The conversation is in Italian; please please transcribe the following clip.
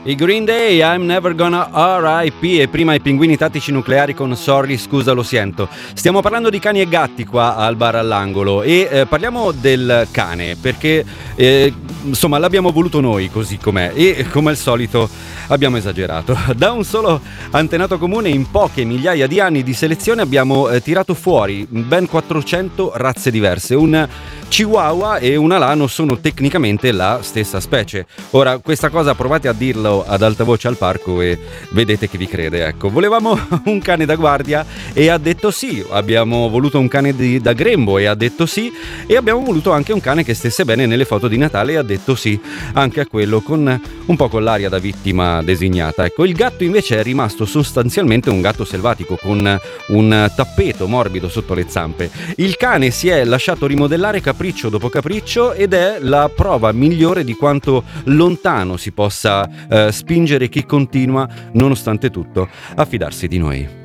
I Green Day, I'm Never Gonna R.I.P. e prima i Pinguini Tattici Nucleari con Sorry, scusa lo sento. Stiamo parlando di cani e gatti qua al bar all'angolo e parliamo del cane perché insomma l'abbiamo voluto noi così com'è e come al solito abbiamo esagerato. Da un solo antenato comune in poche migliaia di anni di selezione abbiamo tirato fuori ben 400 razze diverse. Un Chihuahua e un alano sono tecnicamente la stessa specie. Ora, questa cosa provate a dirlo ad alta voce al parco e vedete chi vi crede, ecco. Volevamo un cane da guardia e ha detto sì, abbiamo voluto un cane da grembo e ha detto sì, e abbiamo voluto anche un cane che stesse bene nelle foto di Natale e ha detto sì, anche a quello con un po' con l'aria da vittima designata. Ecco, il gatto invece è rimasto sostanzialmente un gatto selvatico con un tappeto morbido sotto le zampe. Il cane si è lasciato rimodellare capriccio dopo capriccio ed è la prova migliore di quanto lontano si possa spingere chi continua, nonostante tutto, a fidarsi di noi.